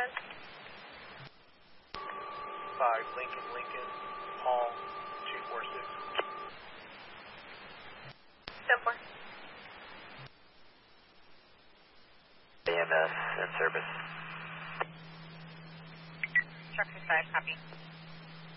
5 Lincoln, Paul 246. 10-4. AMS in service. Truck 5, copy.